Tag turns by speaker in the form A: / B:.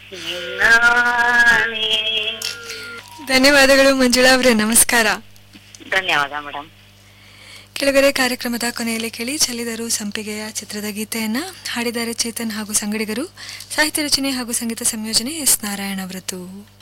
A: ನಿನ್ನಾನೆ.
B: ಧನ್ಯವಾದಗಳು ಮಂಜುಳಾ ಅವರೇ, ನಮಸ್ಕಾರ.
A: ಧನ್ಯವಾದ ಮೇಡಮ್.
B: ಕೆಳಗಡೆ ಕಾರ್ಯಕ್ರಮದ ಕೊನೆಯಲ್ಲಿ ಕೇಳಿ ಚೆಲ್ಲಿದರು ಸಂಪಿಗೆಯ ಚಿತ್ರದ ಗೀತೆಯನ್ನ ಹಾಡಿದ್ದಾರೆ ಚೇತನ್ ಹಾಗೂ ಸಂಗಡಿಗರು. ಸಾಹಿತ್ಯ ರಚನೆ ಹಾಗೂ ಸಂಗೀತ ಸಂಯೋಜನೆ ಎಸ್ ನಾರಾಯಣ ಅವರದ್ದು.